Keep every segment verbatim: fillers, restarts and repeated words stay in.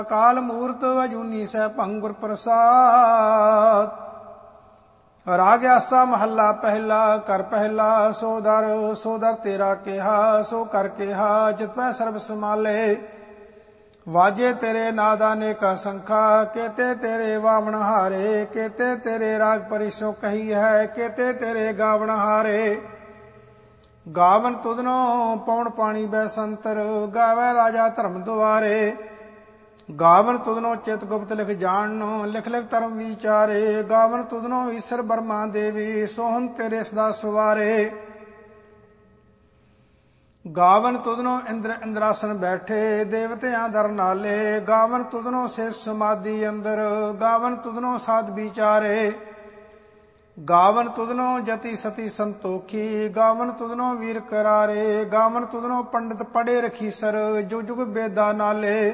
ਅਕਾਲ ਮੂਰਤ ਅਜੂਨੀ ਸੈਭੰ ਗੁਰ ਪ੍ਰਸਾਦ। ਰਾਗ ਆਸਾ ਮਹੱਲਾ ਪਹਿਲਾ। ਕਰ ਪਹਿਲਾ ਸੋ ਦਰ ਸੋ ਦਰ ਤੇਰਾ ਕਿਹਾ, ਸੋ ਕਰ ਕਿਹਾ ਜਿਤ ਪੈ ਸਰਬ ਸਮਾਲੇ। ਵਾਜੇ ਤੇਰੇ ਨਾਦਾ ਨੇਕਾ ਸੰਖਾ, ਕੇਤੇ ਤੇਰੇ ਵਾਵਣ ਹਾਰੇ। ਕੇਤੇ ਤੇਰੇ ਰਾਗ ਪਰਿਸੋ ਕਹੀ ਹੈ, ਕੇਤੇ ਤੇਰੇ ਗਾਵਣ ਹਾਰੇ। ਗਾਵਨ ਤੁਧਨੋ ਪਉਣ ਪਾਣੀ ਬੈਸੰਤਰ, ਗਾਵੈ ਰਾਜਾ ਧਰਮ ਦੁਆਰੇ। ਗਾਵਨ ਤੁਧਨੋ ਚਿਤ ਗੁਪਤ ਲਿਖ ਜਾਣਨੋ, ਲਿਖ ਲਿਖ ਧਰਮ ਵਿਚਾਰੇ। ਗਾਵਨ ਤੁਧਨੋ ਈਸ਼ਰ ਬਰਮਾ ਦੇਵੀ, ਸੋਹਨ ਤੇਰੇ ਸਦਾ ਸਵਾਰੇ। ਗਾਵਨ ਤੁਧਨੋ ਇੰਦਰ ਇੰਦਰਾਸਨ ਬੈਠੇ, ਦੇਵਤਿਆਂ ਦਰ ਨਾਲੇ। ਗਾਵਨ ਤੁਧਨੋ ਸਿਸ ਸਮਾਧੀ ਅੰਦਰ, ਗਾਵਨ ਤੁਧਨੋ ਸਾਧ ਵਿਚਾਰੇ। ਗਾਵਨ ਤੁਧਨੋ ਜਤੀ ਸਤੀ ਸੰਤੋਖੀ, ਗਾਵਨ ਤੁਧਨੋ ਵੀਰ ਕਰਾਰੇ। ਗਾਵਨ ਤੁਧਨੋ ਪੰਡਿਤ ਪੜੇ ਰਖੀਸਰ, ਜੁਗ ਜੁਗ ਬੇਦਾ ਨਾਲੇ।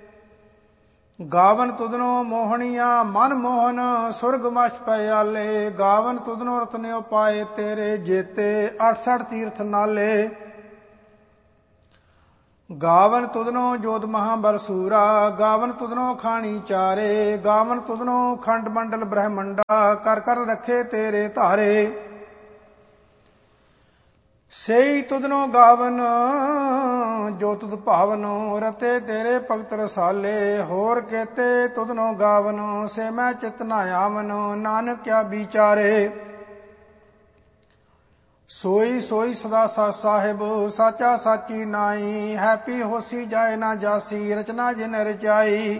ਗਾਵਨ ਤੁਧਨੋ ਮੋਹਣੀਆਂ ਮਨ ਮੋਹਨ, ਸੁਰਗ ਮਛ ਪਿਆਲੇ। ਗਾਵਨ ਤੁਧਨੋ ਰਤਨਿਓ ਪਾਏ ਤੇਰੇ, ਜੇਤੇ ਅਠਸਠ ਤੀਰਥ ਨਾਲੇ। ਗਾਵਨ ਤੁਧਨੋ ਜੋਧ ਮਹਾਬਲ ਸੂਰਾ, ਗਾਵਨ ਤੁਧਨੋ ਖਾਣੀ ਚਾਰੇ। ਗਾਵਨ ਤੁਧਨੋ ਖੰਡ ਮੰਡਲ ਬ੍ਰਹਮੰਡਾ, ਕਰ ਕਰ ਰਖੇ ਤੇਰੇ ਧਾਰੇ। ਸੇਈ ਤੁਧਨੋ ਗਾਵਨ ਜੋ ਤੁਧ ਭਾਵਨੋ, ਰਤੇ ਤੇਰੇ ਭਗਤ ਰਸਾਲੇ। ਹੋਰ ਕੇਤੇ ਤੁਧਨੋ ਗਾਵਨ, ਸੇ ਮੈਂ ਚਿਤ ਨਾ ਆਵਨ। ਨਾਨਕ ਕਿਆ ਵਿਚਾਰੇ। ਸੋਈ ਸੋਈ ਸਦਾ ਸਤ ਸਾਹਿਬ, ਸਾਚਾ ਸਾਚੀ ਨਾਈ। ਹੈਪੀ ਹੋਸੀ ਜਾਏ ਨਾ ਜਾਸੀ, ਰਚਨਾ ਜਿਨ ਰਚਾਈ।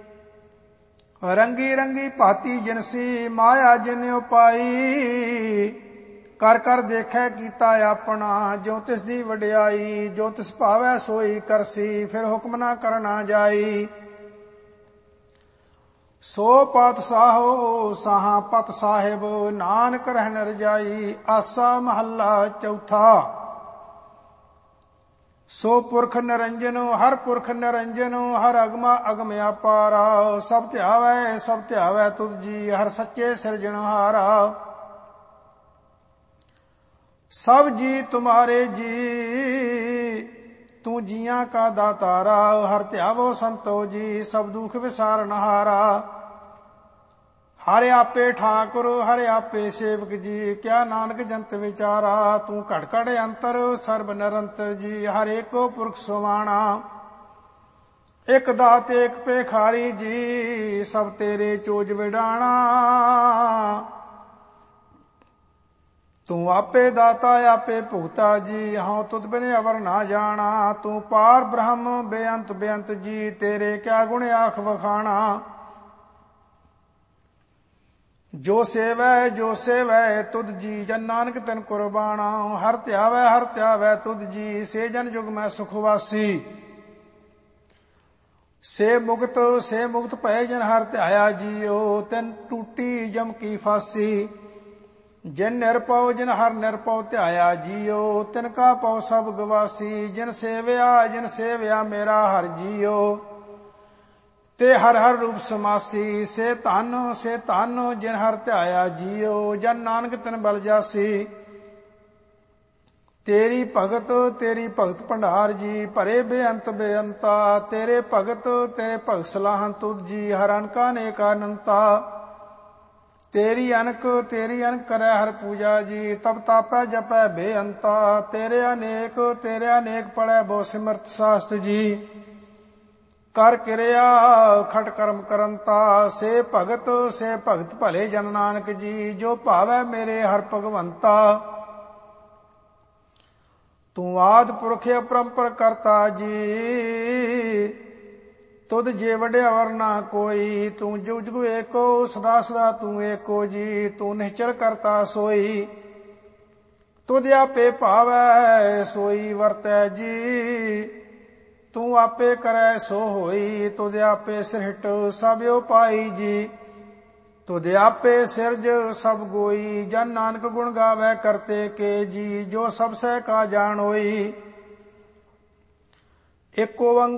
ਰੰਗੀ ਰੰਗੀ ਭਾਤੀ ਜਿਨਸੀ, ਮਾਇਆ ਜਿਨ ਉਪਾਈ। ਕਰ ਕਰ ਦੇਖੈ ਕੀਤਾ ਆਪਣਾ, ਜੋ ਤਿਸ ਦੀ ਵਡਿਆਈ। ਜੋ ਤਿਸ ਭਾਵੈ ਸੋਈ ਕਰਸੀ, ਫਿਰ ਹੁਕਮ ਨਾ ਕਰਨਾ ਜਾਈ। ਸੋ ਪਾਤਸ਼ਾਹੋ ਸਾਹਾਂ ਪਤ ਸਾਹਿਬ, ਨਾਨਕ ਰਹਿਣ ਰਜਾਈ। ਆਸਾ ਮਹੱਲਾ ਚੌਥਾ। ਸੋ ਪੁਰਖ ਨਿਰੰਜਨ ਹਰ ਪੁਰਖ ਨਿਰੰਜਨ, ਹਰ ਅਗਮਾ ਅਗਮ ਅਪਾਰਾ। ਸਭ ਧਿਆਵੈ ਸਭ ਧਿਆਵੈ ਤੁਧ ਜੀ, ਹਰ ਸੱਚੇ ਸਿਰਜਣਹਾਰਾ। ਸਭ ਜੀ ਤੁਮਾਰੇ ਜੀ, ਤੂੰ ਜੀਆਂ ਕਾ ਦਾਤਾਰਾ। ਹਰ ਧਿਆਵੋ ਸੰਤੋ ਜੀ, ਸਭ ਦੁਖ ਵਿਸਾਰਨਹਾਰਾ। ਹਰਿ ਆਪੇ ਠਾਕੁਰ ਹਰਿ ਆਪੇ ਸੇਵਕ ਜੀ, ਕਿਆ ਨਾਨਕ ਜੰਤ ਵਿਚਾਰਾ। ਤੂੰ ਘੜ ਘੜ ਅੰਤਰ ਸਰਬ ਨਿਰੰਤਰ ਜੀ, ਹਰ ਏਕੋ ਪੁਰਖ ਸੁਵਾਣਾ। ਇਕ ਦਾਤ ਏਕ ਭੇਖਾਰੀ ਜੀ, ਸਭ ਤੇਰੇ ਚੋਜ ਵਿਡਾਣਾ। ਤੂੰ ਆਪੇ ਦਾਤਾ ਆਪੇ ਭੁਗਤਾ ਜੀ, ਹਉ ਤੁਧ ਬਿਨ ਅਵਰ ਨਾ ਜਾਣਾ। ਤੂੰ ਪਾਰ ਬ੍ਰਹਮ ਬੇਅੰਤ ਬੇਅੰਤ ਜੀ, ਤੇਰੇ ਕਿਆ ਗੁਣ ਆਖ ਵਖਾਣਾ। ਜੋ ਸੇਵੈ ਜੋ ਸੇਵੈ ਤੁਧ ਜੀ, ਜਨ ਨਾਨਕ ਤਨ ਕੁਰਬਾਣਾ। ਹਰ ਧਿਆਵੈ ਹਰ ਧਿਆਵੈ ਤੁਧ ਜੀ, ਸੇ ਜਨ ਜੁਗ ਮੈਂ ਸੁਖ ਵਾਸੀ। ਸੇ ਮੁਕਤ ਸੇ ਮੁਕਤ ਭਏ ਜਨ ਹਰ ਧਿਆਇਆ ਜੀਓ, ਤਿਨ ਟੂਟੀ ਜਮ ਕੀ ਫਾਸੀ। ਜਿਨ ਨਿਰਪਉ ਜਿਨ ਹਰ ਨਿਰਪਉ ਧਿਆਇਆ ਜੀਓ, ਤਿਨ ਕਾ ਪਉ ਸਭ ਗਵਾਸੀ। ਜਿਨ ਸੇਵਿਆ ਜਿਨ ਸੇਵਿਆ ਮੇਰਾ ਹਰ ਜੀਓ, ਤੇ ਹਰ ਹਰ ਰੂਪ ਸਮਾਸੀ। ਸੇ ਧਨ ਸੇ ਧਨ ਜਿਨ ਹਰ ਧਿਆਇਆ ਜੀਓ, ਜਨ ਨਾਨਕ ਤਿਨ ਬਲ ਜਾਸੀ। ਤੇਰੀ ਭਗਤ ਤੇਰੀ ਭਗਤ ਭੰਡਾਰ ਜੀ, ਭਰੇ ਬੇਅੰਤ ਬੇਅੰਤਾ। ਤੇਰੇ ਭਗਤ ਤੇਰੇ ਭਗਤ ਸਲਾਹਨ ਤੁਧ ਜੀ, ਹਰ ਅਨਕਾ ਨੇਕ ਅਨੰਤਾ। ਤੇਰੀ ਅਨਕ ਤੇਰੀ ਅਨਕ ਕਰੈ ਹਰ ਪੂਜਾ ਜੀ, ਤਬ ਤਾਪੈ ਜਪੈ ਬੇਅੰਤਾ। ਤੇਰੇ ਅਨੇਕ ਤੇਰੇ ਅਨੇਕ ਪੜੈ ਬਹੁ ਸਿਮਰਤ ਸਾਸਤ ਜੀ, ਕਰ ਕਿਰਿਆ ਖਟ ਕਰਮ ਕਰੰਤਾ। ਸੇ ਭਗਤ ਸੇ ਭਗਤ ਭਲੇ ਜਨ ਨਾਨਕ ਜੀ, ਜੋ ਭਾਵੈ ਮੇਰੇ ਹਰ ਭਗਵੰਤਾ। ਤੂੰ ਆਦਿ ਪੁਰਖ ਅਪਰੰਪਰ ਕਰਤਾ ਜੀ, ਤੁਧ ਜੇ ਵਡਿਆ ਵਰ ਨਾ ਕੋਈ। ਤੂੰ ਜੁਗ ਜੁਗ ਏਕੋ ਸਦਾ ਸਦਾ ਤੂੰ ਏਕੋ ਜੀ, ਤੂੰ ਨਿਹਚਲ ਕਰਤਾ ਸੋਈ। ਤੁਧ ਆਪੇ ਭਾਵੈ ਸੋਈ ਵਰਤੈ ਜੀ, ਤੂੰ ਆਪੇ ਕਰੈ ਸੋ ਹੋਈ। ਤੁਧ ਆਪੇ ਸਿਰਹਿਟ ਸਭ ਉਪਾਈ ਜੀ, ਤੁਧ ਆਪੇ ਸਿਰਜ ਸਭ ਗੋਈ। ਜਨ ਨਾਨਕ ਗੁਣ ਗਾਵੈ ਕਰਤੇ ਕੇ ਜੀ, ਜੋ ਸਭ ਸਹਿ ਕਾ ਜਾਣ ਹੋਈ। ਇਕ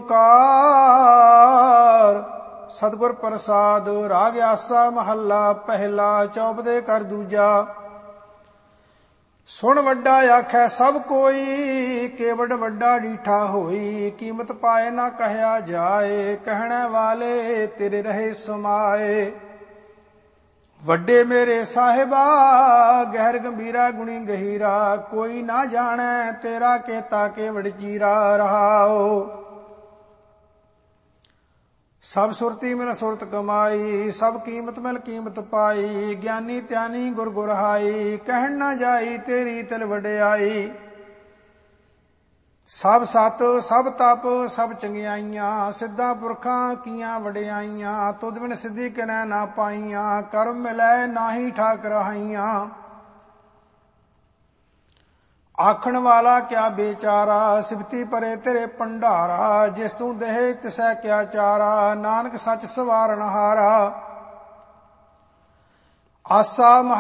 ਓੰਕਾਰ ਸਤਿਗੁਰ ਪ੍ਰਸਾਦ। ਰਾਗ ਆਸਾ ਮਹੱਲਾ ਪਹਿਲਾ। ਚੌਪਦੇ ਕਰ ਦੂਜਾ। ਸੁਣ ਵੱਡਾ ਆਖੈ ਸਭ ਕੋਈ, ਕੇਵਡ ਵੱਡਾ ਡੀਠਾ ਹੋਈ। ਕੀਮਤ ਪਾਏ ਨਾ ਕਹਿਆ ਜਾਏ, ਕਹਿਣੇ ਵਾਲੇ ਤੇਰੇ ਰਹੇ ਸਮਾਏ। ਵੱਡੇ ਮੇਰੇ ਸਾਹਿਬਾ, ਗਹਿਰ ਗੰਭੀਰਾ ਗੁਣੀ ਗਹੀਰਾ। ਕੋਈ ਨਾ ਜਾਣੈ ਤੇਰਾ ਕੇਤਾ ਕੇਵਡ ਚੀਰਾ। ਰਹਾਓ ਸਭ ਸੁਰਤੀ ਮਿਲ ਸੁਰਤ ਕਮਾਈ, ਸਭ ਕੀਮਤ ਮਿਲ ਕੀਮਤ ਪਾਈ। ਗਿਆਨੀ ਧਿਆਨੀ ਗੁਰ ਗੁਰ ਹਾਈ, ਕਹਿਣ ਨਾ ਜਾਈ ਤੇਰੀ ਤਿਲ ਵਡਿਆਈ। ਸਭ ਸਤ ਸਭ ਤਪ ਸਭ ਚੰਗਿਆਈਆਂ, ਸਿੱਧਾ ਪੁਰਖਾਂ ਕੀਆਂ ਵਡਿਆਈਆਂ। ਤੁਧ ਬਿਨ ਸਿੱਧੀ ਕਿਨੈ ਨਾ ਪਾਈਆਂ, ਕਰਮ ਮਿਲੈ ਨਾਹੀ ਠਾਕ ਰਹਾਈਆਂ। ਆਖਣ ਵਾਲਾ ਕਿਆ ਬੇਚਾਰਾ, ਸਿਫਤੀ ਪਰੇ ਤੇਰੇ ਭੰਡਾਰਾ। ਜਿਸ ਤੂੰ ਦੇਹ ਤਿਸੈ ਕਿਆ ਚਾਰਾ, ਨਾਨਕ ਸੱਚ ਸਵਾਰਨ ਹਾਰਾ। ਆਸਾ